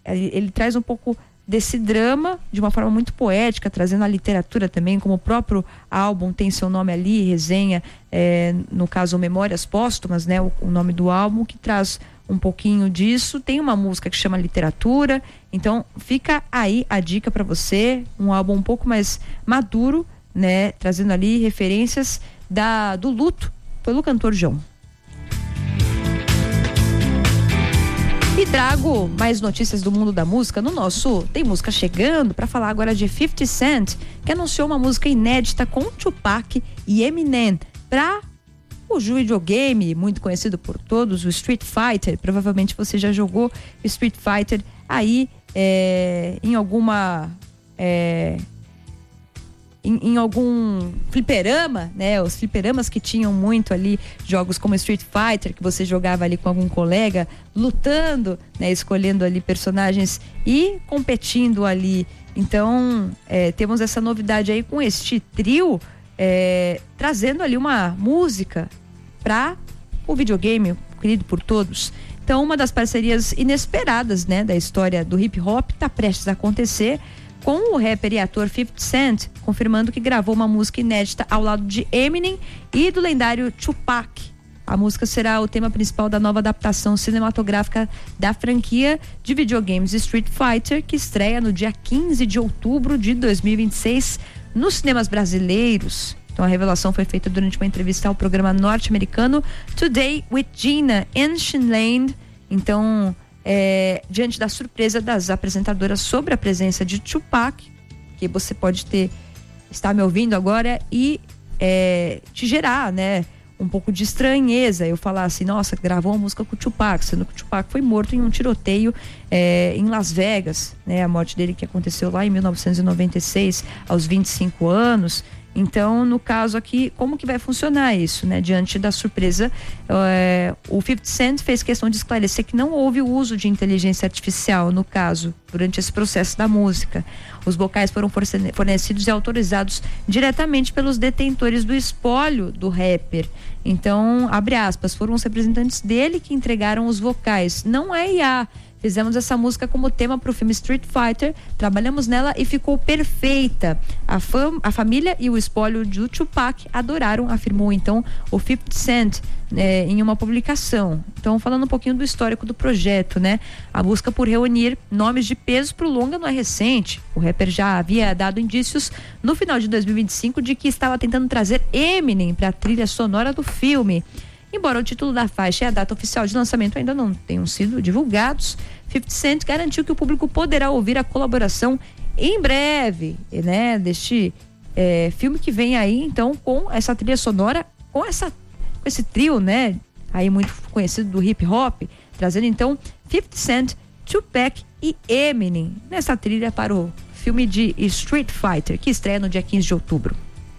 ele traz um pouco desse drama de uma forma muito poética, trazendo a literatura também, como o próprio álbum tem seu nome ali, resenha, no caso Memórias Póstumas, né, o nome do álbum, que traz um pouquinho disso. Tem uma música que chama Literatura, então fica aí a dica para você, um álbum um pouco mais maduro, né, trazendo ali referências do luto pelo cantor João. E trago mais notícias do mundo da música no nosso Tem Música Chegando, para falar agora de 50 Cent, que anunciou uma música inédita com Tupac e Eminem para o videogame muito conhecido por todos, o Street Fighter. Provavelmente você já jogou Street Fighter aí em alguma em algum fliperama, né? Os fliperamas que tinham muito ali jogos como Street Fighter, que você jogava ali com algum colega, lutando, né? Escolhendo ali personagens e competindo ali. Então, temos essa novidade aí com este trio, trazendo ali uma música para o videogame, querido por todos. Então, uma das parcerias inesperadas, né, da história do hip hop está prestes a acontecer, com o rapper e ator 50 Cent, confirmando que gravou uma música inédita ao lado de Eminem e do lendário Tupac. A música será o tema principal da nova adaptação cinematográfica da franquia de videogames Street Fighter, que estreia no dia 15 de outubro de 2026 nos cinemas brasileiros. Então a revelação foi feita durante uma entrevista ao programa norte-americano Today with Gina Enshine. Então, diante da surpresa das apresentadoras sobre a presença de Tupac, que você pode estar me ouvindo agora e te gerar, né, um pouco de estranheza, eu falar assim, nossa, gravou uma música com o Tupac, sendo que o Tupac foi morto em um tiroteio em Las Vegas, né, a morte dele que aconteceu lá em 1996, aos 25 anos. Então, no caso aqui, como que vai funcionar isso, né? Diante da surpresa, o 50 Cent fez questão de esclarecer que não houve o uso de inteligência artificial, no caso, durante esse processo da música. Os vocais foram fornecidos e autorizados diretamente pelos detentores do espólio do rapper. Então, abre aspas, foram os representantes dele que entregaram os vocais, não é IA. Fizemos essa música como tema para o filme Street Fighter, trabalhamos nela e ficou perfeita. A família e o espólio do Tupac adoraram, afirmou então o 50 Cent em uma publicação. Então, falando um pouquinho do histórico do projeto, né? A busca por reunir nomes de peso para o longa não é recente. O rapper já havia dado indícios no final de 2025 de que estava tentando trazer Eminem para a trilha sonora do filme. Embora o título da faixa e a data oficial de lançamento ainda não tenham sido divulgados, 50 Cent garantiu que o público poderá ouvir a colaboração em breve, né, deste filme que vem aí, então, com essa trilha sonora, com esse trio, né, aí muito conhecido do hip hop, trazendo então 50 Cent, Tupac e Eminem nessa trilha para o filme de Street Fighter, que estreia no dia 15 de outubro.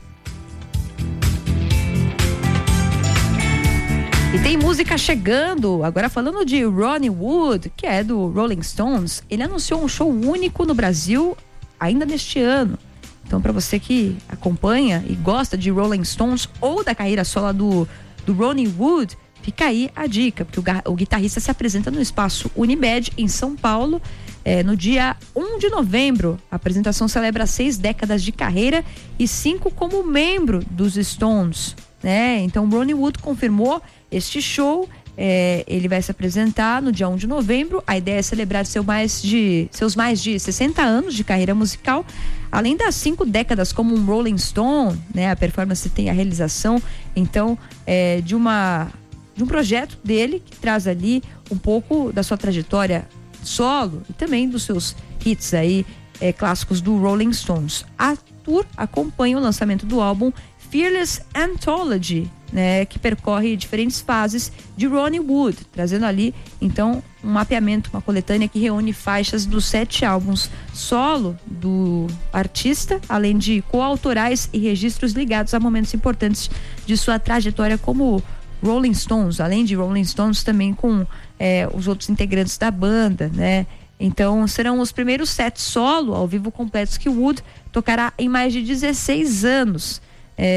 E tem música chegando, agora falando de Ronnie Wood, que é do Rolling Stones. Ele anunciou um show único no Brasil ainda neste ano. Então, para você que acompanha e gosta de Rolling Stones ou da carreira solo do Ronnie Wood, fica aí a dica, porque o guitarrista se apresenta no espaço Unimed, em São Paulo, no dia 1 de novembro. A apresentação celebra 6 décadas de carreira e 5 como membro dos Stones, né? Então, Ronnie Wood confirmou este show. Ele vai se apresentar no dia 1 de novembro. A ideia é celebrar seus mais de 60 anos de carreira musical, além das 5 décadas como um Rolling Stone, né? A performance tem a realização, então, de um projeto dele que traz ali um pouco da sua trajetória solo e também dos seus hits aí, clássicos do Rolling Stones. A tour acompanha o lançamento do álbum Fearless Anthology, né, que percorre diferentes fases de Ronnie Wood, trazendo ali então um mapeamento, uma coletânea que reúne faixas dos 7 álbuns solo do artista, além de coautorais e registros ligados a momentos importantes de sua trajetória como Rolling Stones, além de Rolling Stones também com os outros integrantes da banda, né? Então serão os primeiros 7 solo ao vivo completos que Wood tocará em mais de 16 anos.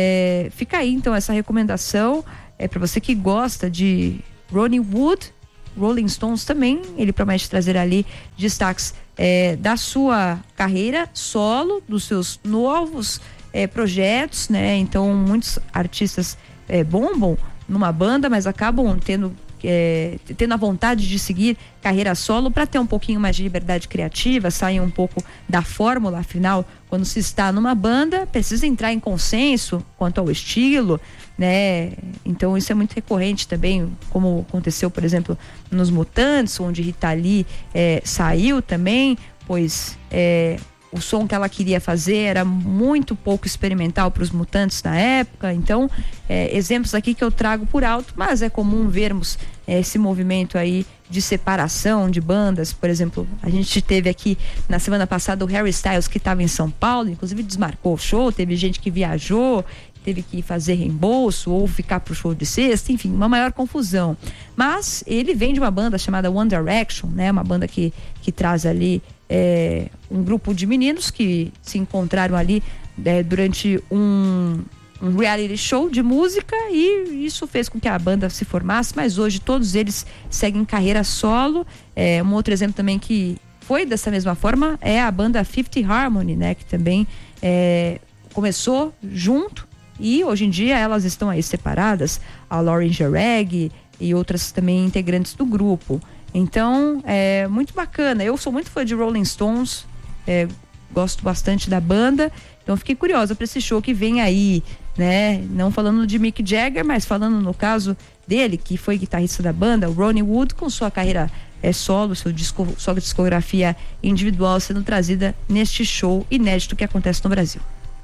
Fica aí então essa recomendação para você que gosta de Ronnie Wood Rolling Stones também, ele promete trazer ali destaques da sua carreira solo, dos seus novos projetos, né? Então muitos artistas bombam numa banda, mas acabam tendo a vontade de seguir carreira solo para ter um pouquinho mais de liberdade criativa, sair um pouco da fórmula. Afinal, quando se está numa banda, precisa entrar em consenso quanto ao estilo, né? Então isso é muito recorrente também, como aconteceu, por exemplo, nos Mutantes, onde Rita Lee saiu também, pois o som que ela queria fazer era muito pouco experimental para os Mutantes na época. Então, exemplos aqui que eu trago por alto, mas é comum vermos esse movimento aí de separação de bandas. Por exemplo, a gente teve aqui na semana passada o Harry Styles, que estava em São Paulo, inclusive desmarcou o show, teve gente que viajou, teve que fazer reembolso ou ficar pro show de sexta, enfim, uma maior confusão. Mas ele vem de uma banda chamada One Direction, né? Uma banda que traz ali um grupo de meninos que se encontraram ali durante um reality show de música, e isso fez com que a banda se formasse, mas hoje todos eles seguem carreira solo. Um outro exemplo também que foi dessa mesma forma é a banda Fifth Harmony, né? Que também começou junto e hoje em dia elas estão aí separadas, a Lauren Jareg e outras também integrantes do grupo. Então, é muito bacana. Eu sou muito fã de Rolling Stones, gosto bastante da banda, então fiquei curiosa para esse show que vem aí, né? Não falando de Mick Jagger, mas falando no caso dele, que foi guitarrista da banda, o Ronnie Wood, com sua carreira solo, sua discografia individual sendo trazida neste show inédito que acontece no Brasil.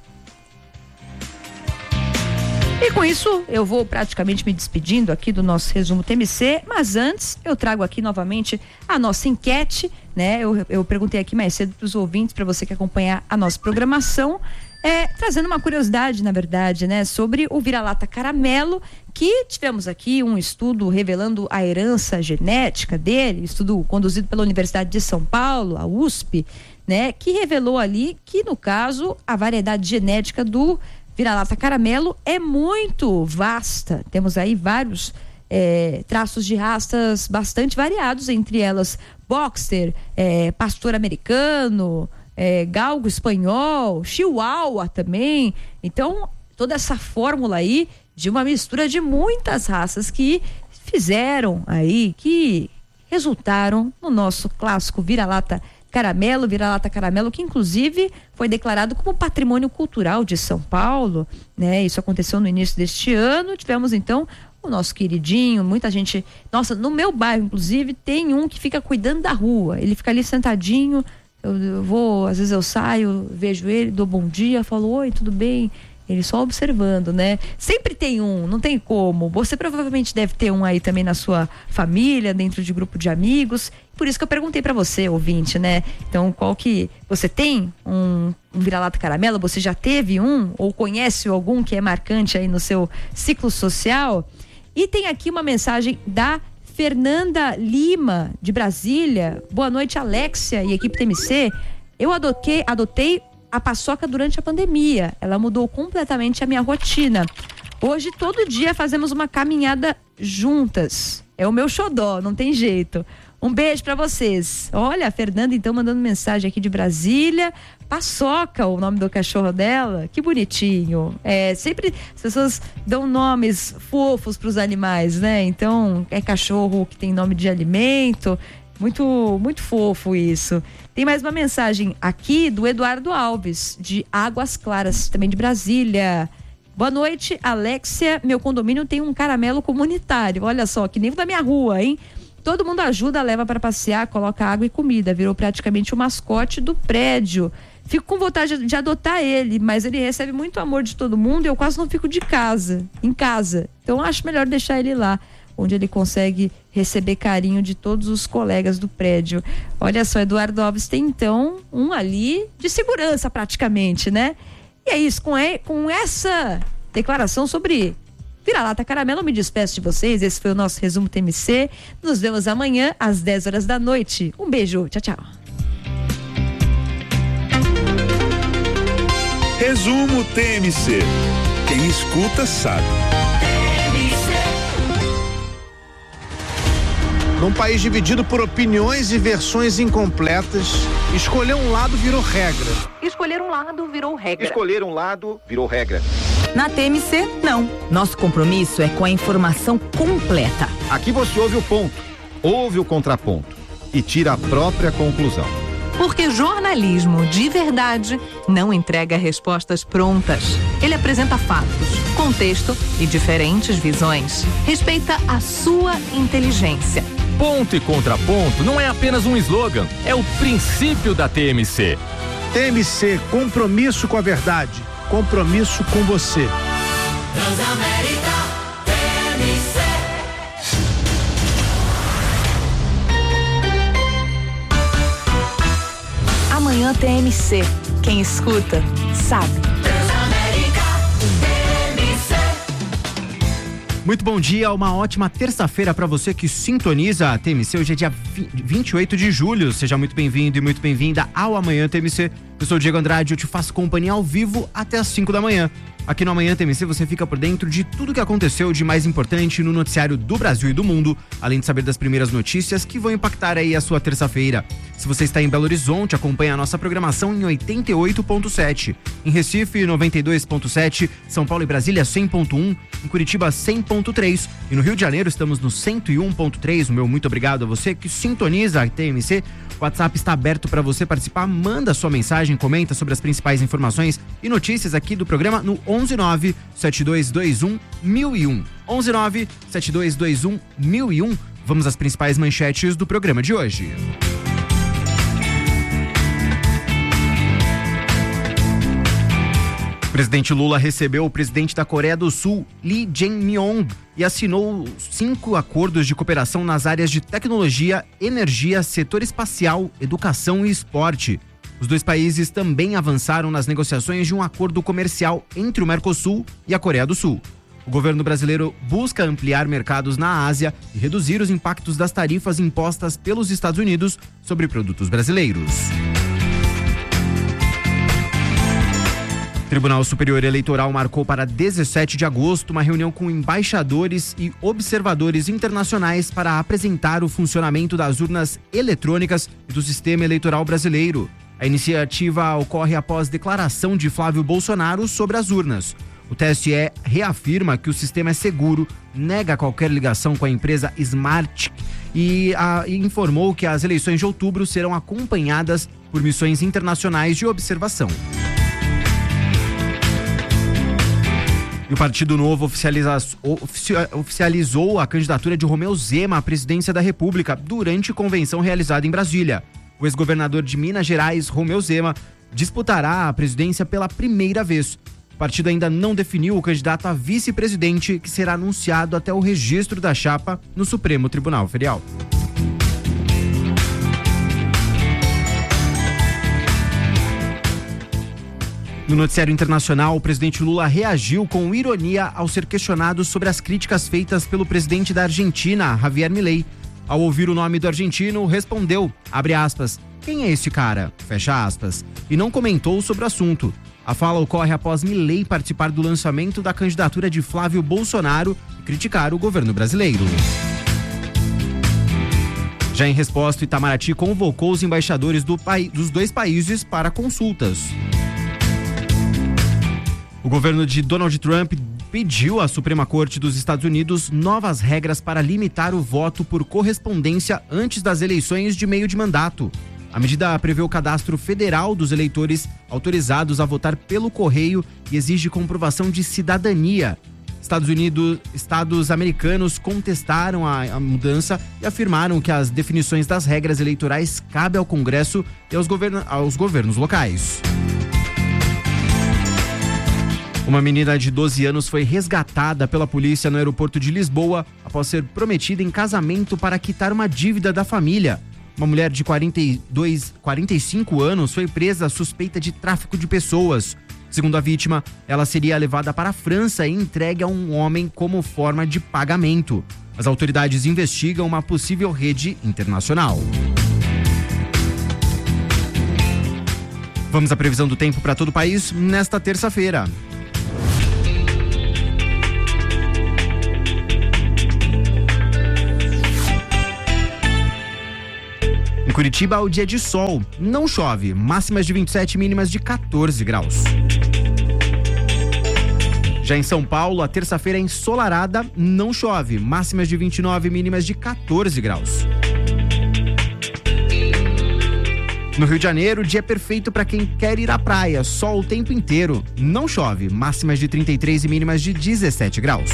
E com isso, eu vou praticamente me despedindo aqui do nosso resumo TMC, mas antes eu trago aqui novamente a nossa enquete, né? Eu perguntei aqui mais cedo para os ouvintes, para você que acompanhar a nossa programação, trazendo uma curiosidade, na verdade, né? Sobre o vira-lata caramelo, que tivemos aqui um estudo revelando a herança genética dele, estudo conduzido pela Universidade de São Paulo, a USP, né? Que revelou ali que, no caso, a variedade genética do vira-lata caramelo é muito vasta. Temos aí vários traços de raças bastante variados, entre elas boxer, pastor americano, galgo espanhol, chihuahua também. Então, toda essa fórmula aí de uma mistura de muitas raças que fizeram aí, que resultaram no nosso clássico vira-lata caramelo, que inclusive foi declarado como patrimônio cultural de São Paulo, né? Isso aconteceu no início deste ano. Tivemos então o nosso queridinho, muita gente, nossa, no meu bairro inclusive tem um que fica cuidando da rua, ele fica ali sentadinho, eu vou, às vezes eu saio, vejo ele, dou bom dia, falo oi, tudo bem? Ele só observando, né? Sempre tem um, não tem como. Você provavelmente deve ter um aí também na sua família, dentro de grupo de amigos. Por isso que eu perguntei pra você, ouvinte, né? Então, qual que... Você tem um vira-lata caramelo? Você já teve um? Ou conhece algum que é marcante aí no seu ciclo social? E tem aqui uma mensagem da Fernanda Lima, de Brasília. Boa noite, Alexia e equipe TMC. Eu adotei a paçoca durante a pandemia. Ela mudou completamente a minha rotina. Hoje, todo dia, fazemos uma caminhada juntas. É o meu xodó, não tem jeito. Um beijo pra vocês. Olha, a Fernanda, então, mandando mensagem aqui de Brasília. Paçoca, o nome do cachorro dela. Que bonitinho. Sempre as pessoas dão nomes fofos pros animais, né? Então, é cachorro que tem nome de alimento. Muito, muito fofo isso. Tem mais uma mensagem aqui do Eduardo Alves, de Águas Claras, também de Brasília. Boa noite, Alexia. Meu condomínio tem um caramelo comunitário. Olha só, que nem o da minha rua, hein? Todo mundo ajuda, leva para passear, coloca água e comida. Virou praticamente o mascote do prédio. Fico com vontade de adotar ele, mas ele recebe muito amor de todo mundo e eu quase não fico em casa. Então acho melhor deixar ele lá, onde ele consegue receber carinho de todos os colegas do prédio. Olha só, Eduardo Alves tem então um ali de segurança praticamente, né? E é isso, com essa declaração sobre vira-lata caramelo, eu me despeço de vocês. Esse foi o nosso resumo TMC. Nos vemos amanhã às 10 horas da noite. Um beijo, tchau, tchau. Resumo TMC. Quem escuta sabe. Num país dividido por opiniões e versões incompletas, escolher um lado virou regra. Escolher um lado virou regra. Escolher um lado virou regra. Na TMC, não. Nosso compromisso é com a informação completa. Aqui você ouve o ponto, ouve o contraponto e tira a própria conclusão. Porque jornalismo de verdade não entrega respostas prontas. Ele apresenta fatos, contexto e diferentes visões. Respeita a sua inteligência. Ponto e contraponto não é apenas um slogan, é o princípio da TMC. TMC, compromisso com a verdade, compromisso com você. Transamérica, TMC. Amanhã TMC. Quem escuta, sabe. Muito bom dia, uma ótima terça-feira para você que sintoniza a TMC. Hoje é dia 28 de julho. Seja muito bem-vindo e muito bem-vinda ao Amanhã TMC. Eu sou o Diego Andrade e eu te faço companhia ao vivo até as 5 da manhã. Aqui no Amanhã TMC você fica por dentro de tudo que aconteceu de mais importante no noticiário do Brasil e do mundo, além de saber das primeiras notícias que vão impactar aí a sua terça-feira. Se você está em Belo Horizonte, acompanhe a nossa programação em 88.7, em Recife 92.7, São Paulo e Brasília 100.1, em Curitiba 100.3 e no Rio de Janeiro estamos no 101.3. O meu muito obrigado a você que sintoniza a TMC. O WhatsApp está aberto para você participar, manda sua mensagem, comenta sobre as principais informações e notícias aqui do programa no 119-7221-1001. 119-7221-1001. Vamos às principais manchetes do programa de hoje. O presidente Lula recebeu o presidente da Coreia do Sul, Lee Jae-myung, e assinou 5 acordos de cooperação nas áreas de tecnologia, energia, setor espacial, educação e esporte. Os dois países também avançaram nas negociações de um acordo comercial entre o Mercosul e a Coreia do Sul. O governo brasileiro busca ampliar mercados na Ásia e reduzir os impactos das tarifas impostas pelos Estados Unidos sobre produtos brasileiros. O Tribunal Superior Eleitoral marcou para 17 de agosto uma reunião com embaixadores e observadores internacionais para apresentar o funcionamento das urnas eletrônicas e do sistema eleitoral brasileiro. A iniciativa ocorre após declaração de Flávio Bolsonaro sobre as urnas. O TSE reafirma que o sistema é seguro, nega qualquer ligação com a empresa Smart e informou que as eleições de outubro serão acompanhadas por missões internacionais de observação. E o Partido Novo oficializou a candidatura de Romeu Zema à presidência da República durante convenção realizada em Brasília. O ex-governador de Minas Gerais, Romeu Zema, disputará a presidência pela primeira vez. O partido ainda não definiu o candidato a vice-presidente, que será anunciado até o registro da chapa no Supremo Tribunal Federal. No noticiário internacional, o presidente Lula reagiu com ironia ao ser questionado sobre as críticas feitas pelo presidente da Argentina, Javier Milei. Ao ouvir o nome do argentino, respondeu, abre aspas, quem é esse cara? Fecha aspas. E não comentou sobre o assunto. A fala ocorre após Milei participar do lançamento da candidatura de Flávio Bolsonaro e criticar o governo brasileiro. Já em resposta, Itamaraty convocou os embaixadores dos dois países para consultas. O governo de Donald Trump pediu à Suprema Corte dos Estados Unidos novas regras para limitar o voto por correspondência antes das eleições de meio de mandato. A medida prevê o cadastro federal dos eleitores autorizados a votar pelo correio e exige comprovação de cidadania. Estados americanos contestaram a mudança e afirmaram que as definições das regras eleitorais cabem ao Congresso e aos governos locais. Uma menina de 12 anos foi resgatada pela polícia no aeroporto de Lisboa após ser prometida em casamento para quitar uma dívida da família. Uma mulher de 45 anos foi presa suspeita de tráfico de pessoas. Segundo a vítima, ela seria levada para a França e entregue a um homem como forma de pagamento. As autoridades investigam uma possível rede internacional. Vamos à previsão do tempo para todo o país nesta terça-feira. Em Curitiba, o dia de sol, não chove, máximas de 27, mínimas de 14 graus. Já em São Paulo, a terça-feira é ensolarada, não chove, máximas de 29, mínimas de 14 graus. No Rio de Janeiro, o dia é perfeito para quem quer ir à praia, sol o tempo inteiro, não chove, máximas de 33 e mínimas de 17 graus.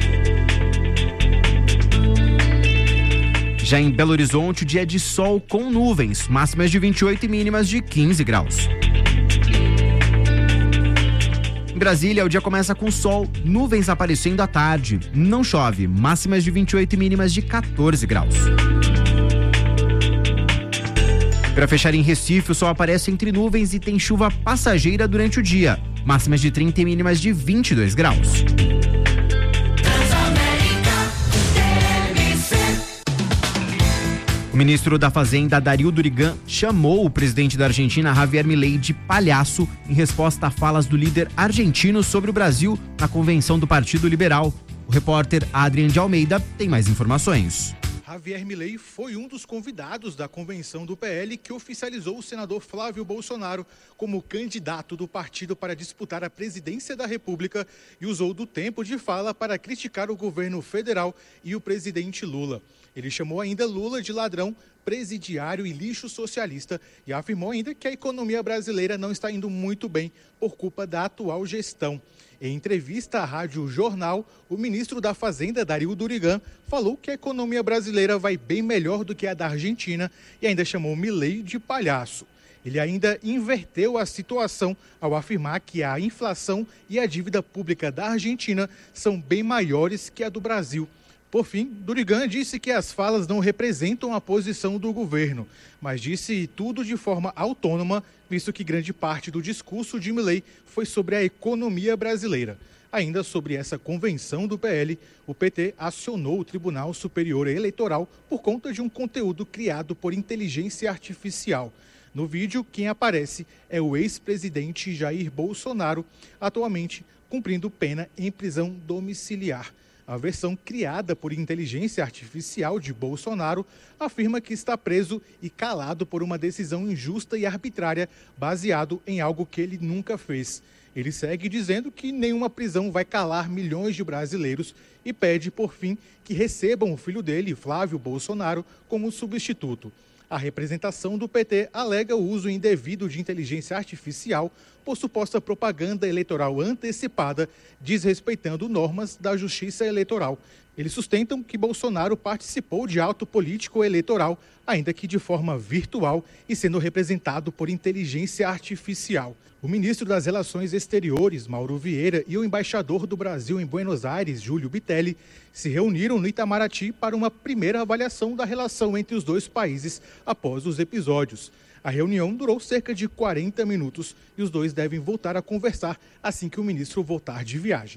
Já em Belo Horizonte, o dia é de sol com nuvens, máximas de 28 e mínimas de 15 graus. Em Brasília, o dia começa com sol, nuvens aparecendo à tarde, não chove, máximas de 28 e mínimas de 14 graus. Para fechar em Recife, o sol aparece entre nuvens e tem chuva passageira durante o dia, máximas de 30 e mínimas de 22 graus. O ministro da Fazenda, Dario Durigan, chamou o presidente da Argentina, Javier Milei, de palhaço em resposta a falas do líder argentino sobre o Brasil na convenção do Partido Liberal. O repórter Adrian de Almeida tem mais informações. Javier Milei foi um dos convidados da convenção do PL que oficializou o senador Flávio Bolsonaro como candidato do partido para disputar a presidência da República e usou do tempo de fala para criticar o governo federal e o presidente Lula. Ele chamou ainda Lula de ladrão, presidiário e lixo socialista e afirmou ainda que a economia brasileira não está indo muito bem por culpa da atual gestão. Em entrevista à Rádio Jornal, o ministro da Fazenda, Dario Durigan, falou que a economia brasileira vai bem melhor do que a da Argentina e ainda chamou Milei de palhaço. Ele ainda inverteu a situação ao afirmar que a inflação e a dívida pública da Argentina são bem maiores que a do Brasil. Por fim, Durigan disse que as falas não representam a posição do governo, mas disse tudo de forma autônoma, visto que grande parte do discurso de Milei foi sobre a economia brasileira. Ainda sobre essa convenção do PL, o PT acionou o Tribunal Superior Eleitoral por conta de um conteúdo criado por inteligência artificial. No vídeo, quem aparece é o ex-presidente Jair Bolsonaro, atualmente cumprindo pena em prisão domiciliar. A versão criada por inteligência artificial de Bolsonaro afirma que está preso e calado por uma decisão injusta e arbitrária baseado em algo que ele nunca fez. Ele segue dizendo que nenhuma prisão vai calar milhões de brasileiros e pede, por fim, que recebam o filho dele, Flávio Bolsonaro, como substituto. A representação do PT alega o uso indevido de inteligência artificial por suposta propaganda eleitoral antecipada, desrespeitando normas da Justiça Eleitoral. Eles sustentam que Bolsonaro participou de ato político eleitoral, ainda que de forma virtual e sendo representado por inteligência artificial. O ministro das Relações Exteriores, Mauro Vieira, e o embaixador do Brasil em Buenos Aires, Júlio Bitelli, se reuniram no Itamaraty para uma primeira avaliação da relação entre os dois países após os episódios. A reunião durou cerca de 40 minutos e os dois devem voltar a conversar assim que o ministro voltar de viagem.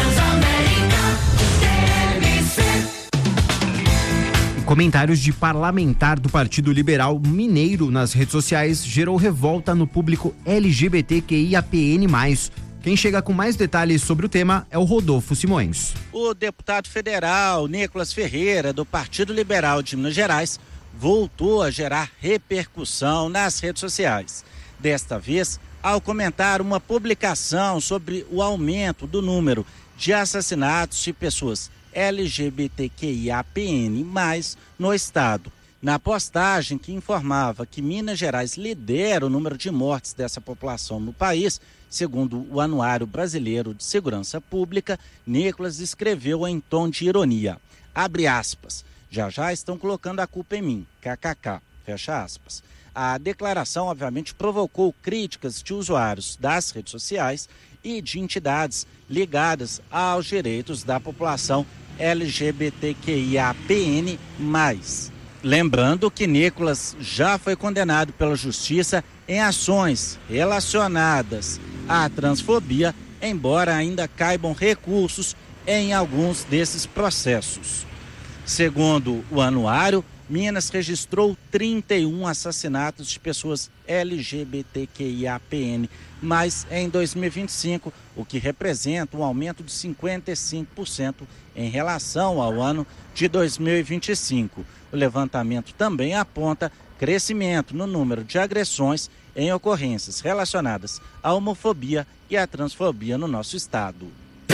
Comentários de parlamentar do Partido Liberal Mineiro nas redes sociais gerou revolta no público LGBTQIAPN+. Quem chega com mais detalhes sobre o tema é o Rodolfo Simões. O deputado federal Nicolas Ferreira, do Partido Liberal de Minas Gerais, voltou a gerar repercussão nas redes sociais. Desta vez, ao comentar uma publicação sobre o aumento do número de assassinatos de pessoas LGBTQIAPN+, no estado. Na postagem que informava que Minas Gerais lidera o número de mortes dessa população no país, segundo o Anuário Brasileiro de Segurança Pública, Nicolas escreveu em tom de ironia, abre aspas, já estão colocando a culpa em mim, kkk, fecha aspas. A declaração, obviamente, provocou críticas de usuários das redes sociais e de entidades ligadas aos direitos da população LGBTQIAPN+. Lembrando que Nicolas já foi condenado pela Justiça em ações relacionadas à transfobia, embora ainda caibam recursos em alguns desses processos. Segundo o anuário, Minas registrou 31 assassinatos de pessoas LGBTQIAPN+, em 2025, o que representa um aumento de 55% em relação ao ano de 2025. O levantamento também aponta crescimento no número de agressões em ocorrências relacionadas à homofobia e à transfobia no nosso estado.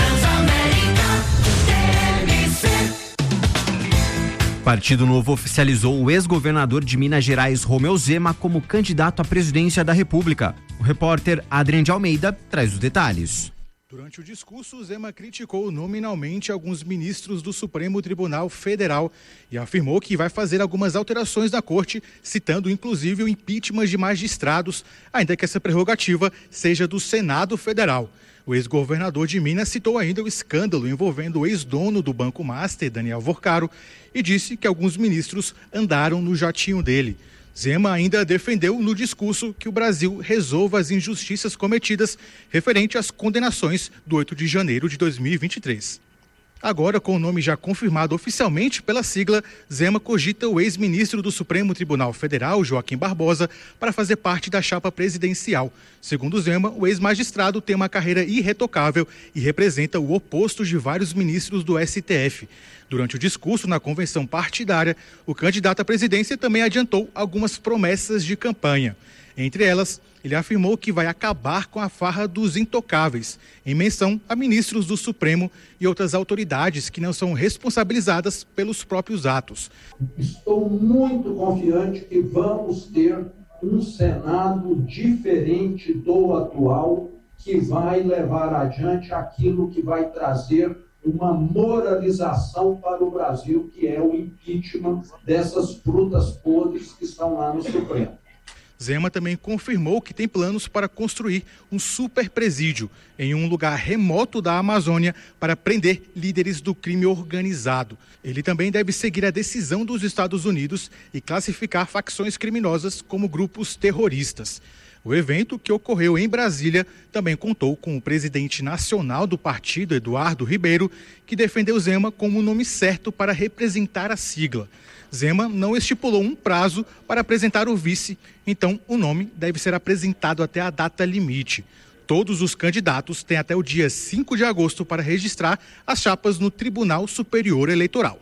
O Partido Novo oficializou o ex-governador de Minas Gerais, Romeu Zema, como candidato à presidência da República. O repórter Adrian de Almeida traz os detalhes. Durante o discurso, Zema criticou nominalmente alguns ministros do Supremo Tribunal Federal e afirmou que vai fazer algumas alterações na corte, citando inclusive o impeachment de magistrados, ainda que essa prerrogativa seja do Senado Federal. O ex-governador de Minas citou ainda o escândalo envolvendo o ex-dono do Banco Master, Daniel Vorcaro, e disse que alguns ministros andaram no jatinho dele. Zema ainda defendeu no discurso que o Brasil resolva as injustiças cometidas referente às condenações do 8 de janeiro de 2023. Agora, com o nome já confirmado oficialmente pela sigla, Zema cogita o ex-ministro do Supremo Tribunal Federal, Joaquim Barbosa, para fazer parte da chapa presidencial. Segundo Zema, o ex-magistrado tem uma carreira irretocável e representa o oposto de vários ministros do STF. Durante o discurso na convenção partidária, o candidato à presidência também adiantou algumas promessas de campanha. Entre elas, ele afirmou que vai acabar com a farra dos intocáveis, em menção a ministros do Supremo e outras autoridades que não são responsabilizadas pelos próprios atos. Estou muito confiante que vamos ter um Senado diferente do atual, que vai levar adiante aquilo que vai trazer uma moralização para o Brasil, que é o impeachment dessas frutas podres que estão lá no Supremo. Zema também confirmou que tem planos para construir um super presídio em um lugar remoto da Amazônia para prender líderes do crime organizado. Ele também deve seguir a decisão dos Estados Unidos e classificar facções criminosas como grupos terroristas. O evento, que ocorreu em Brasília, também contou com o presidente nacional do partido, Eduardo Ribeiro, que defendeu Zema como o nome certo para representar a sigla. Zema não estipulou um prazo para apresentar o vice, então o nome deve ser apresentado até a data limite. Todos os candidatos têm até o dia 5 de agosto para registrar as chapas no Tribunal Superior Eleitoral.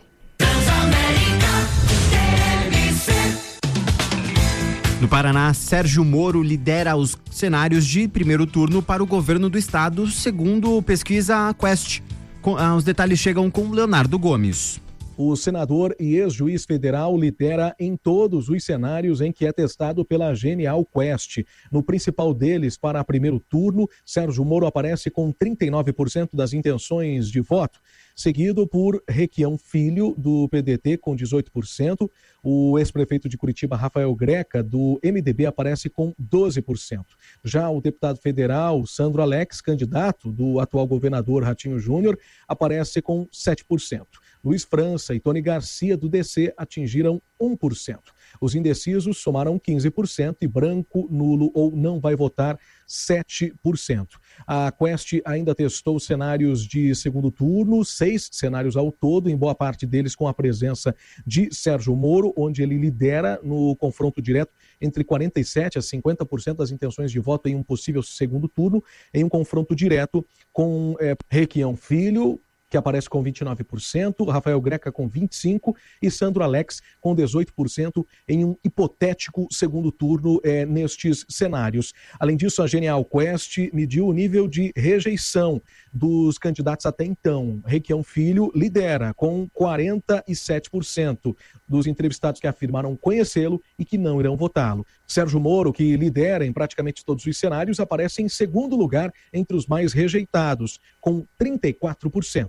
No Paraná, Sérgio Moro lidera os cenários de primeiro turno para o governo do estado, segundo pesquisa Quest. Os detalhes chegam com Leonardo Gomes. O senador e ex-juiz federal lidera em todos os cenários em que é testado pela Genial Quest. No principal deles, para primeiro turno, Sérgio Moro aparece com 39% das intenções de voto, seguido por Requião Filho, do PDT, com 18%. O ex-prefeito de Curitiba, Rafael Greca, do MDB, aparece com 12%. Já o deputado federal, Sandro Alex, candidato do atual governador Ratinho Júnior, aparece com 7%. Luiz França e Tony Garcia, do DC, atingiram 1%. Os indecisos somaram 15% e branco, nulo ou não vai votar 7%. A Quest ainda testou cenários de segundo turno, 6 cenários ao todo, em boa parte deles com a presença de Sérgio Moro, onde ele lidera no confronto direto entre 47% a 50% das intenções de voto em um possível segundo turno, em um confronto direto com Requião Filho, que aparece com 29%, Rafael Greca com 25% e Sandro Alex com 18% em um hipotético segundo turno nestes cenários. Além disso, a Genial Quest mediu o nível de rejeição dos candidatos até então. Requião Filho lidera com 47% dos entrevistados que afirmaram conhecê-lo e que não irão votá-lo. Sérgio Moro, que lidera em praticamente todos os cenários, aparece em segundo lugar entre os mais rejeitados, com 34%.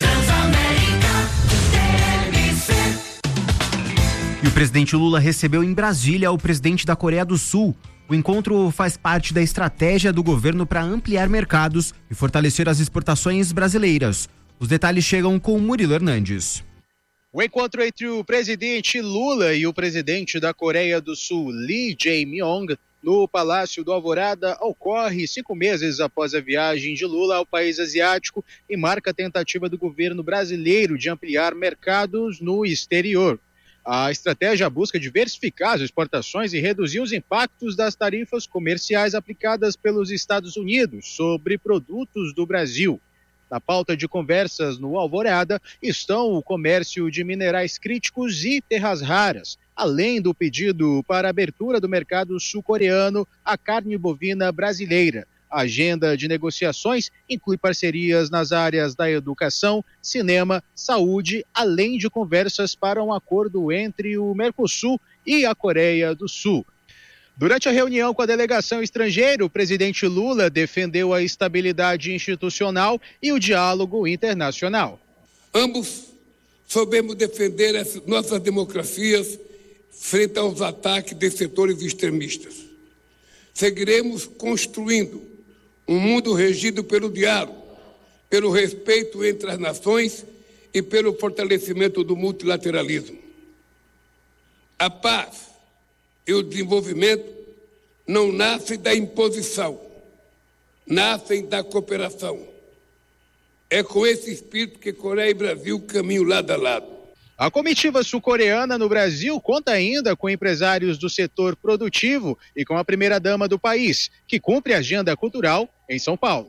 E o presidente Lula recebeu em Brasília o presidente da Coreia do Sul. O encontro faz parte da estratégia do governo para ampliar mercados e fortalecer as exportações brasileiras. Os detalhes chegam com Murilo Hernandes. O encontro entre o presidente Lula e o presidente da Coreia do Sul, Lee Jae-myung, no Palácio do Alvorada, ocorre 5 meses após a viagem de Lula ao país asiático e marca a tentativa do governo brasileiro de ampliar mercados no exterior. A estratégia busca diversificar as exportações e reduzir os impactos das tarifas comerciais aplicadas pelos Estados Unidos sobre produtos do Brasil. Na pauta de conversas no Alvorada estão o comércio de minerais críticos e terras raras, além do pedido para a abertura do mercado sul-coreano à carne bovina brasileira. A agenda de negociações inclui parcerias nas áreas da educação, cinema, saúde, além de conversas para um acordo entre o Mercosul e a Coreia do Sul. Durante a reunião com a delegação estrangeira, o presidente Lula defendeu a estabilidade institucional e o diálogo internacional. Ambos soubemos defender as nossas democracias frente aos ataques de setores extremistas. Seguiremos construindo um mundo regido pelo diálogo, pelo respeito entre as nações e pelo fortalecimento do multilateralismo. A paz e o desenvolvimento não nascem da imposição, nascem da cooperação. É com esse espírito que Coreia e Brasil caminham lado a lado. A comitiva sul-coreana no Brasil conta ainda com empresários do setor produtivo e com a primeira-dama do país, que cumpre a agenda cultural em São Paulo.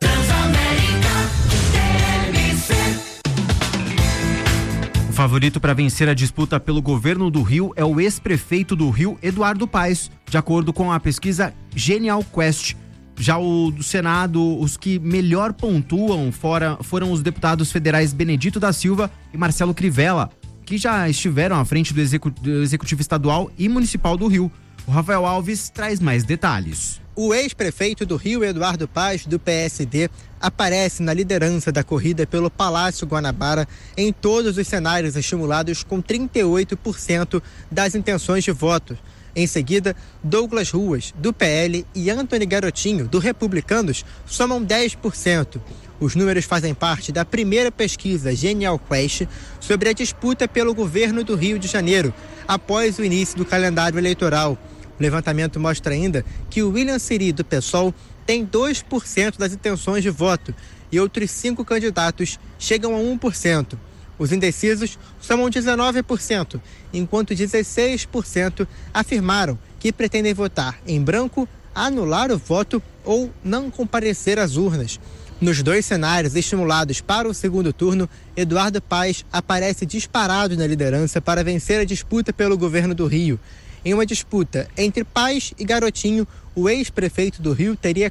O favorito para vencer a disputa pelo governo do Rio é o ex-prefeito do Rio, Eduardo Paes, de acordo com a pesquisa Genial Quest. Já o do Senado, os que melhor pontuam foram os deputados federais Benedito da Silva e Marcelo Crivella, que já estiveram à frente do Executivo Estadual e Municipal do Rio. O Rafael Alves traz mais detalhes. O ex-prefeito do Rio, Eduardo Paes, do PSD, aparece na liderança da corrida pelo Palácio Guanabara em todos os cenários estimulados com 38% das intenções de voto. Em seguida, Douglas Ruas, do PL, e Antony Garotinho, do Republicanos, somam 10%. Os números fazem parte da primeira pesquisa Genial Quest sobre a disputa pelo governo do Rio de Janeiro, após o início do calendário eleitoral. O levantamento mostra ainda que o William Siri, do PSOL, tem 2% das intenções de voto e outros 5 candidatos chegam a 1%. Os indecisos somam 19%, enquanto 16% afirmaram que pretendem votar em branco, anular o voto ou não comparecer às urnas. Nos dois cenários estimulados para o segundo turno, Eduardo Paes aparece disparado na liderança para vencer a disputa pelo governo do Rio. Em uma disputa entre Paes e Garotinho, o ex-prefeito do Rio teria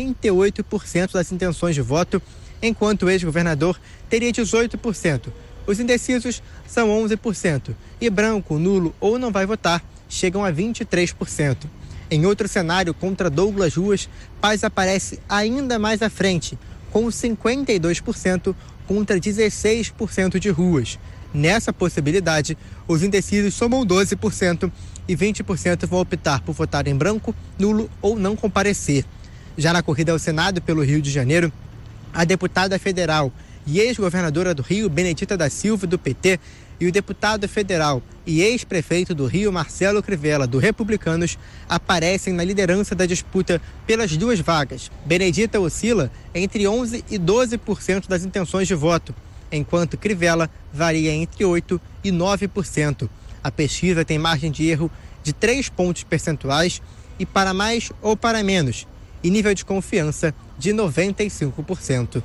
48% das intenções de voto, enquanto o ex-governador teria 18%. Os indecisos são 11% e branco, nulo ou não vai votar chegam a 23%. Em outro cenário, contra Douglas Ruas, Paes aparece ainda mais à frente, com 52% contra 16% de Ruas. Nessa possibilidade, os indecisos somam 12% e 20% vão optar por votar em branco, nulo ou não comparecer. Já na corrida ao Senado pelo Rio de Janeiro, a deputada federal e ex-governadora do Rio, Benedita da Silva, do PT, e o deputado federal e ex-prefeito do Rio, Marcelo Crivella, do Republicanos, aparecem na liderança da disputa pelas duas vagas. Benedita oscila entre 11% e 12% das intenções de voto, enquanto Crivella varia entre 8% e 9%. A pesquisa tem margem de erro de 3 pontos percentuais e para mais ou para menos, e nível de confiança de 95%.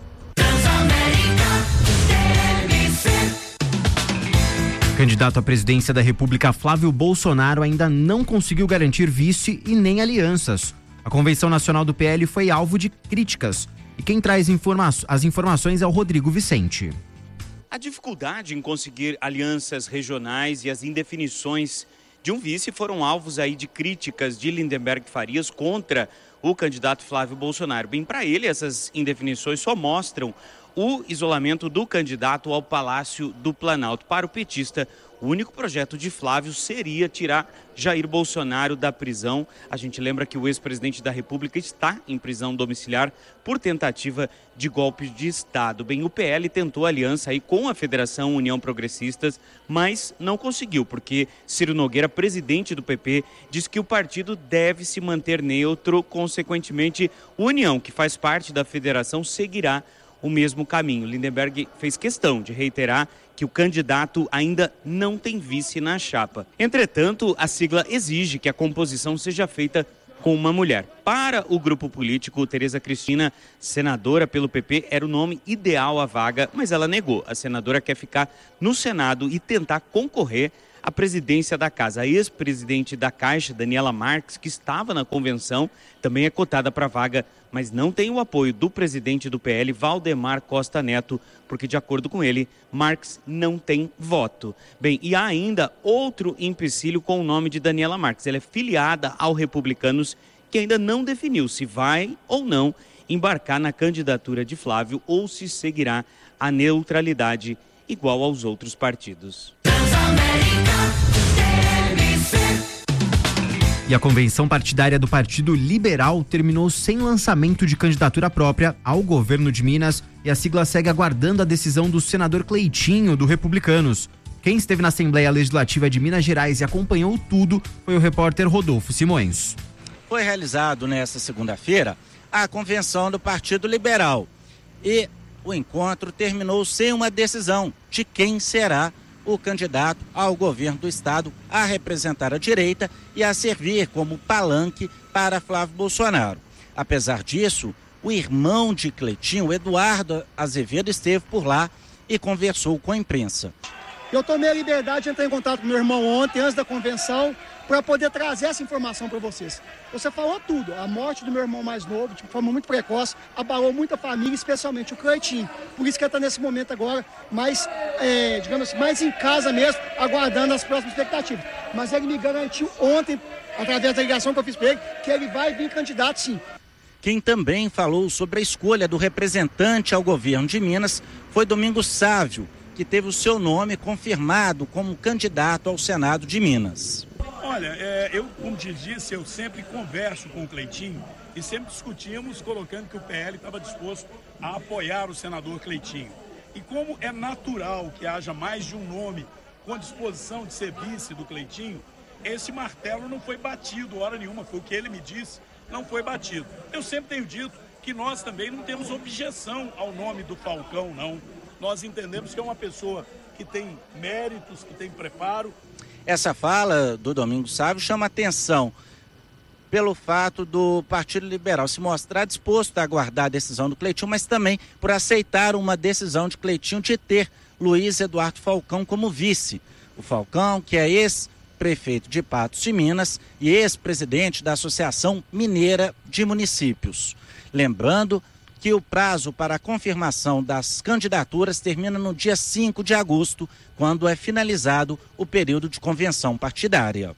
O candidato à presidência da República, Flávio Bolsonaro, ainda não conseguiu garantir vice e nem alianças. A convenção nacional do PL foi alvo de críticas. E quem traz as informações é o Rodrigo Vicente. A dificuldade em conseguir alianças regionais e as indefinições de um vice foram alvos aí de críticas de Lindenberg Farias contra o candidato Flávio Bolsonaro. Bem, para ele, essas indefinições só mostram o isolamento do candidato ao Palácio do Planalto. Para o petista, o único projeto de Flávio seria tirar Jair Bolsonaro da prisão. A gente lembra que o ex-presidente da República está em prisão domiciliar por tentativa de golpe de Estado. Bem, o PL tentou aliança aí com a Federação União Progressistas, mas não conseguiu, porque Ciro Nogueira, presidente do PP, diz que o partido deve se manter neutro. Consequentemente, o União, que faz parte da federação, seguirá o mesmo caminho. Lindenberg fez questão de reiterar que o candidato ainda não tem vice na chapa. Entretanto, a sigla exige que a composição seja feita com uma mulher. Para o grupo político, Tereza Cristina, senadora pelo PP, era o nome ideal à vaga, mas ela negou. A senadora quer ficar no Senado e tentar concorrer a presidência da casa. A ex-presidente da Caixa, Daniela Marques, que estava na convenção, também é cotada para a vaga, mas não tem o apoio do presidente do PL, Valdemar Costa Neto, porque, de acordo com ele, Marques não tem voto. Bem, e há ainda outro empecilho com o nome de Daniela Marques. Ela é filiada ao Republicanos, que ainda não definiu se vai ou não embarcar na candidatura de Flávio ou se seguirá a neutralidade igual aos outros partidos. E a convenção partidária do Partido Liberal terminou sem lançamento de candidatura própria ao governo de Minas e a sigla segue aguardando a decisão do senador Cleitinho, do Republicanos. Quem esteve na Assembleia Legislativa de Minas Gerais e acompanhou tudo foi o repórter Rodolfo Simões. Foi realizado nesta segunda-feira a convenção do Partido Liberal e o encontro terminou sem uma decisão de quem será o candidato ao governo do estado a representar a direita e a servir como palanque para Flávio Bolsonaro. Apesar disso, o irmão de Cleitinho, Eduardo Azevedo, esteve por lá e conversou com a imprensa. Eu tomei a liberdade de entrar em contato com meu irmão ontem, antes da convenção, para poder trazer essa informação para vocês. Você falou tudo. A morte do meu irmão mais novo, de forma muito precoce, abalou muita família, especialmente o Cleitinho. Por isso que ele está nesse momento agora mais, digamos assim, mais em casa mesmo, aguardando as próximas expectativas. Mas ele me garantiu ontem, através da ligação que eu fiz para ele, que ele vai vir candidato sim. Quem também falou sobre a escolha do representante ao governo de Minas foi Domingos Sávio, que teve o seu nome confirmado como candidato ao Senado de Minas. Olha, eu, como te disse, eu sempre converso com o Cleitinho e sempre discutimos colocando que o PL estava disposto a apoiar o senador Cleitinho. E como é natural que haja mais de um nome com disposição de ser vice do Cleitinho, esse martelo não foi batido hora nenhuma, foi o que ele me disse, não foi batido. Eu sempre tenho dito que nós também não temos objeção ao nome do Falcão, não. Nós entendemos que é uma pessoa que tem méritos, que tem preparo. Essa fala do Domingos Sávio chama atenção pelo fato do Partido Liberal se mostrar disposto a aguardar a decisão do Cleitinho, mas também por aceitar uma decisão de Cleitinho de ter Luiz Eduardo Falcão como vice. O Falcão, que é ex-prefeito de Patos de Minas e ex-presidente da Associação Mineira de Municípios. Lembrando que o prazo para a confirmação das candidaturas termina no dia 5 de agosto, quando é finalizado o período de convenção partidária.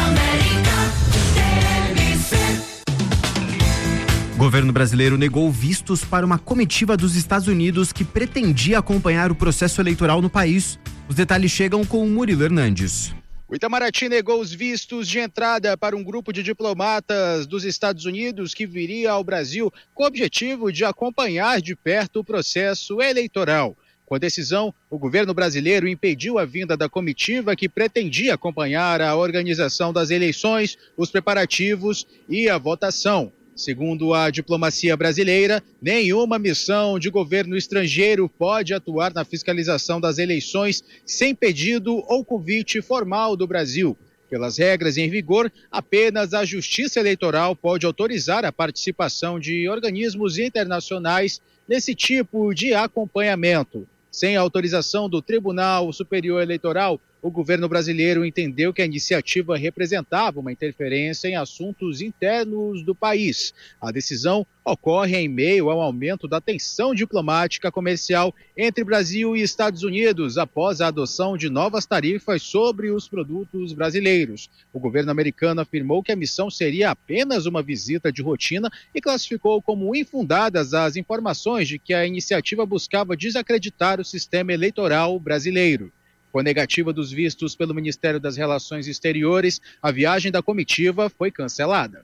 O governo brasileiro negou vistos para uma comitiva dos Estados Unidos que pretendia acompanhar o processo eleitoral no país. Os detalhes chegam com o Murilo Hernandes. O Itamaraty negou os vistos de entrada para um grupo de diplomatas dos Estados Unidos que viria ao Brasil com o objetivo de acompanhar de perto o processo eleitoral. Com a decisão, o governo brasileiro impediu a vinda da comitiva que pretendia acompanhar a organização das eleições, os preparativos e a votação. Segundo a diplomacia brasileira, nenhuma missão de governo estrangeiro pode atuar na fiscalização das eleições sem pedido ou convite formal do Brasil. Pelas regras em vigor, apenas a Justiça Eleitoral pode autorizar a participação de organismos internacionais nesse tipo de acompanhamento. Sem a autorização do Tribunal Superior Eleitoral, o governo brasileiro entendeu que a iniciativa representava uma interferência em assuntos internos do país. A decisão ocorre em meio ao aumento da tensão diplomática comercial entre Brasil e Estados Unidos após a adoção de novas tarifas sobre os produtos brasileiros. O governo americano afirmou que a missão seria apenas uma visita de rotina e classificou como infundadas as informações de que a iniciativa buscava desacreditar o sistema eleitoral brasileiro. Com a negativa dos vistos pelo Ministério das Relações Exteriores, a viagem da comitiva foi cancelada.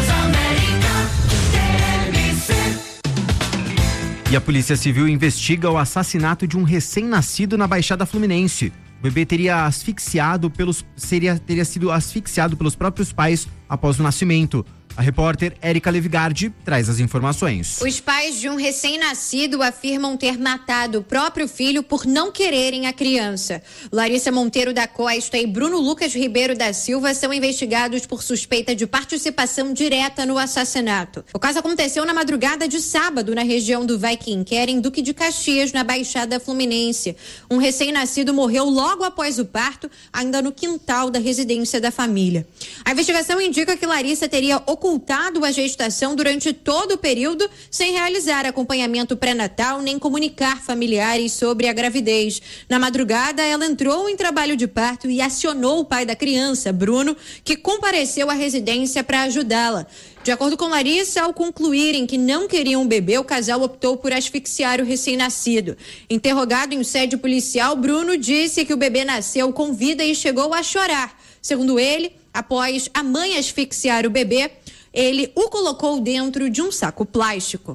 E a Polícia Civil investiga o assassinato de um recém-nascido na Baixada Fluminense. O bebê teria sido asfixiado pelos próprios pais após o nascimento. A repórter Érica Levigardi traz as informações. Os pais de um recém-nascido afirmam ter matado o próprio filho por não quererem a criança. Larissa Monteiro da Costa e Bruno Lucas Ribeiro da Silva são investigados por suspeita de participação direta no assassinato. O caso aconteceu na madrugada de sábado na região do Vai-Quinquer, em Duque de Caxias, na Baixada Fluminense. Um recém-nascido morreu logo após o parto, ainda no quintal da residência da família. A investigação indica que Larissa teria ocultado a gestação durante todo o período, sem realizar acompanhamento pré-natal nem comunicar familiares sobre a gravidez. Na madrugada, ela entrou em trabalho de parto e acionou o pai da criança, Bruno, que compareceu à residência para ajudá-la. De acordo com Larissa, ao concluírem que não queriam um bebê, o casal optou por asfixiar o recém-nascido. Interrogado em sede policial, Bruno disse que o bebê nasceu com vida e chegou a chorar. Segundo ele, após a mãe asfixiar o bebê, ele o colocou dentro de um saco plástico.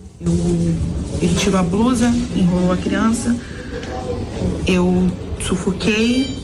Ele tirou a blusa, enrolou a criança, eu sufoquei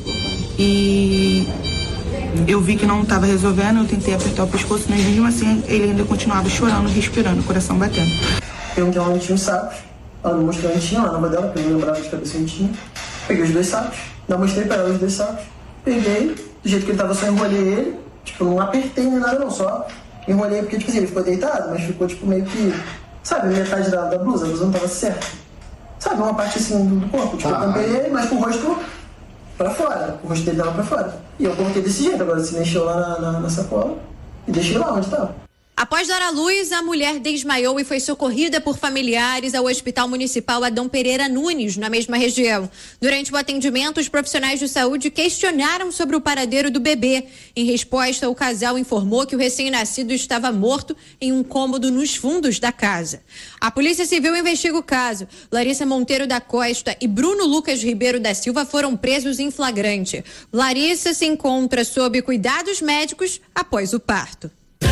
e eu vi que não estava resolvendo, eu tentei apertar o pescoço, mas mesmo assim ele ainda continuava chorando, respirando, o coração batendo. Perguntei onde tinha os sacos, ela me mostrou onde tinha, a nova dela, porque eu não lembrava de cabeça onde tinha. Peguei os 2 sacos, não mostrei para ela os 2 sacos, peguei, do jeito que ele tava, só enrolei ele, tipo, não apertei nem nada não, só enrolei porque, tipo assim, ele ficou deitado, mas ficou, tipo, meio que, sabe, metade da blusa, a blusa não tava certa. Sabe, uma parte, assim, do corpo, tipo, eu tampei ele, mas com o rosto pra fora, o rosto dele tava pra fora. E eu coloquei desse jeito, agora se mexeu lá na sacola e deixei lá onde tava. Após dar à luz, a mulher desmaiou e foi socorrida por familiares ao Hospital Municipal Adão Pereira Nunes, na mesma região. Durante o atendimento, os profissionais de saúde questionaram sobre o paradeiro do bebê. Em resposta, o casal informou que o recém-nascido estava morto em um cômodo nos fundos da casa. A Polícia Civil investiga o caso. Larissa Monteiro da Costa e Bruno Lucas Ribeiro da Silva foram presos em flagrante. Larissa se encontra sob cuidados médicos após o parto.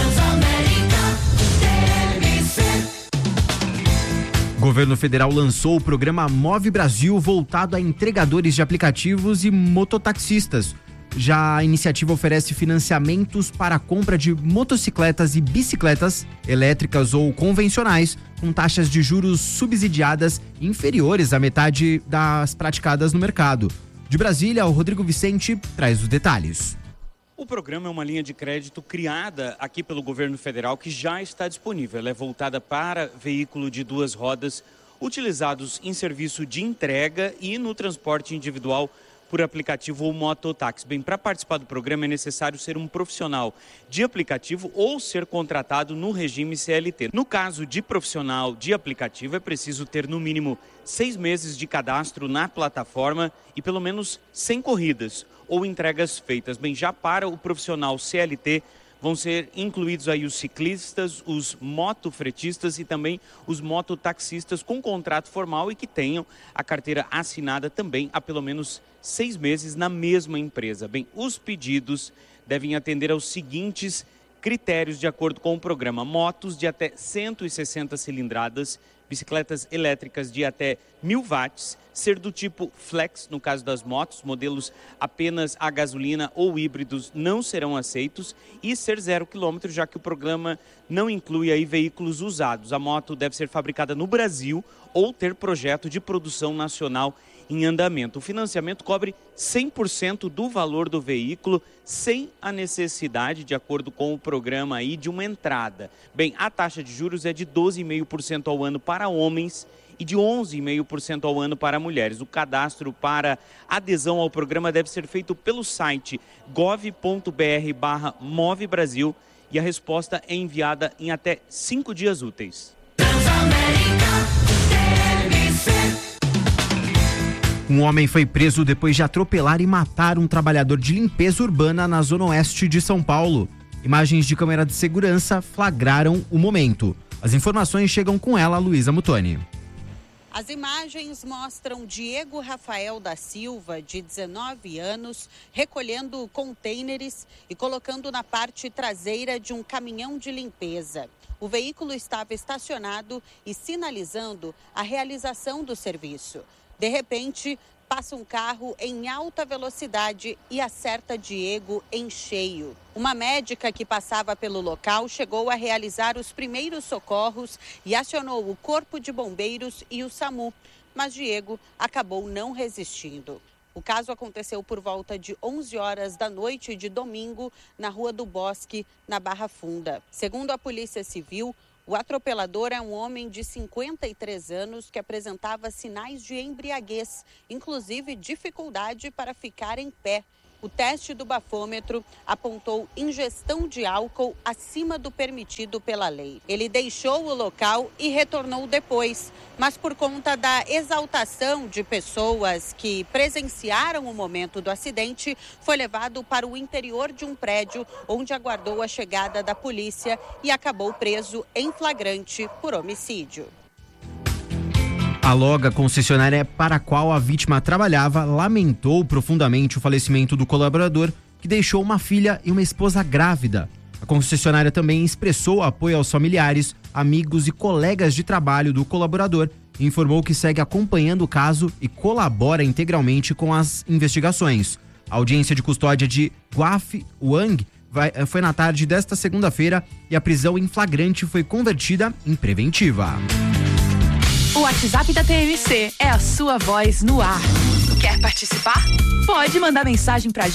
O governo federal lançou o programa Move Brasil, voltado a entregadores de aplicativos e mototaxistas. Já a iniciativa oferece financiamentos para a compra de motocicletas e bicicletas elétricas ou convencionais, com taxas de juros subsidiadas inferiores à metade das praticadas no mercado. De Brasília, o Rodrigo Vicente traz os detalhes. O programa é uma linha de crédito criada aqui pelo governo federal que já está disponível. Ela é voltada para veículo de 2 rodas utilizados em serviço de entrega e no transporte individual por aplicativo ou mototáxi. Bem, para participar do programa é necessário ser um profissional de aplicativo ou ser contratado no regime CLT. No caso de profissional de aplicativo, é preciso ter no mínimo 6 meses de cadastro na plataforma e pelo menos 100 corridas ou entregas feitas. Bem, já para o profissional CLT, vão ser incluídos aí os ciclistas, os motofretistas e também os mototaxistas com contrato formal e que tenham a carteira assinada também há pelo menos 6 meses na mesma empresa. Bem, os pedidos devem atender aos seguintes critérios de acordo com o programa: motos de até 160 cilindradas, bicicletas elétricas de até 1000 watts, ser do tipo flex, no caso das motos, modelos apenas a gasolina ou híbridos não serão aceitos, e ser 0 km, já que o programa não inclui aí veículos usados. A moto deve ser fabricada no Brasil ou ter projeto de produção nacional em andamento. O financiamento cobre 100% do valor do veículo, sem a necessidade, de acordo com o programa aí, de uma entrada. Bem, a taxa de juros é de 12,5% ao ano para homens e de 11,5% ao ano para mulheres. O cadastro para adesão ao programa deve ser feito pelo site gov.br/Move Brasil e a resposta é enviada em até 5 dias úteis. Um homem foi preso depois de atropelar e matar um trabalhador de limpeza urbana na zona oeste de São Paulo. Imagens de câmera de segurança flagraram o momento. As informações chegam com ela, Luísa Mutoni. As imagens mostram Diego Rafael da Silva, de 19 anos, recolhendo contêineres e colocando na parte traseira de um caminhão de limpeza. O veículo estava estacionado e sinalizando a realização do serviço. De repente, passa um carro em alta velocidade e acerta Diego em cheio. Uma médica que passava pelo local chegou a realizar os primeiros socorros e acionou o Corpo de Bombeiros e o SAMU, mas Diego acabou não resistindo. O caso aconteceu por volta de 11 horas da noite de domingo, na Rua do Bosque, na Barra Funda. Segundo a Polícia Civil, o atropelador é um homem de 53 anos que apresentava sinais de embriaguez, inclusive dificuldade para ficar em pé. O teste do bafômetro apontou ingestão de álcool acima do permitido pela lei. Ele deixou o local e retornou depois, mas por conta da exaltação de pessoas que presenciaram o momento do acidente, foi levado para o interior de um prédio, onde aguardou a chegada da polícia e acabou preso em flagrante por homicídio. A Loga, concessionária para a qual a vítima trabalhava, lamentou profundamente o falecimento do colaborador, que deixou uma filha e uma esposa grávida. A concessionária também expressou apoio aos familiares, amigos e colegas de trabalho do colaborador e informou que segue acompanhando o caso e colabora integralmente com as investigações. A audiência de custódia de Guaf Wang foi na tarde desta segunda-feira e a prisão em flagrante foi convertida em preventiva. O WhatsApp da TMC é a sua voz no ar. Quer participar? Pode mandar mensagem pra gente.